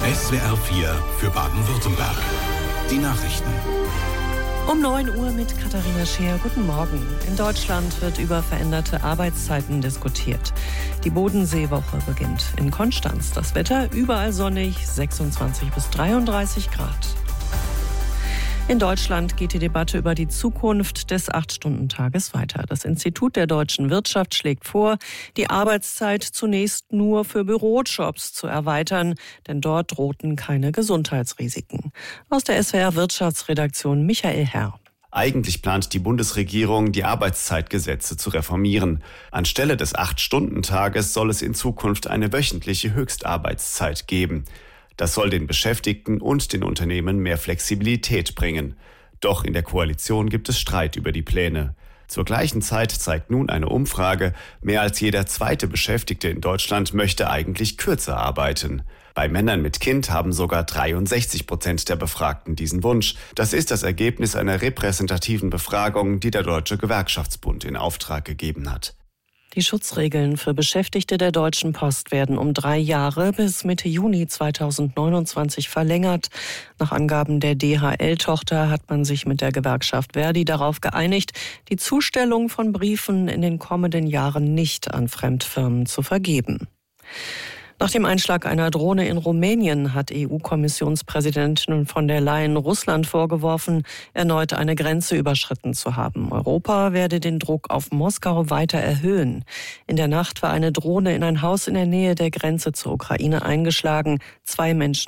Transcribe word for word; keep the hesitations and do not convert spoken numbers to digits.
S W R vier für Baden-Württemberg. Die Nachrichten. Um neun Uhr mit Katharina Scheer. Guten Morgen. In Deutschland wird über veränderte Arbeitszeiten diskutiert. Die Bodenseewoche beginnt. In Konstanz das Wetter überall sonnig, sechsundzwanzig bis dreiunddreißig Grad. In Deutschland geht die Debatte über die Zukunft des acht-Stunden-Tages weiter. Das Institut der deutschen Wirtschaft schlägt vor, die Arbeitszeit zunächst nur für Bürojobs zu erweitern, denn dort drohten keine Gesundheitsrisiken. Aus der S W R-Wirtschaftsredaktion Michael Herr. Eigentlich plant die Bundesregierung, die Arbeitszeitgesetze zu reformieren. Anstelle des acht-Stunden-Tages soll es in Zukunft eine wöchentliche Höchstarbeitszeit geben. Das soll den Beschäftigten und den Unternehmen mehr Flexibilität bringen. Doch in der Koalition gibt es Streit über die Pläne. Zur gleichen Zeit zeigt nun eine Umfrage, mehr als jeder zweite Beschäftigte in Deutschland möchte eigentlich kürzer arbeiten. Bei Männern mit Kind haben sogar dreiundsechzig Prozent der Befragten diesen Wunsch. Das ist das Ergebnis einer repräsentativen Befragung, die der Deutsche Gewerkschaftsbund in Auftrag gegeben hat. Die Schutzregeln für Beschäftigte der Deutschen Post werden um drei Jahre bis Mitte Juni zweitausendneunundzwanzig verlängert. Nach Angaben der D H L-Tochter hat man sich mit der Gewerkschaft Verdi darauf geeinigt, die Zustellung von Briefen in den kommenden Jahren nicht an Fremdfirmen zu vergeben. Nach dem Einschlag einer Drohne in Rumänien hat E U-Kommissionspräsidentin von der Leyen Russland vorgeworfen, erneut eine Grenze überschritten zu haben. Europa werde den Druck auf Moskau weiter erhöhen. In der Nacht war eine Drohne in ein Haus in der Nähe der Grenze zur Ukraine eingeschlagen. Zwei Menschen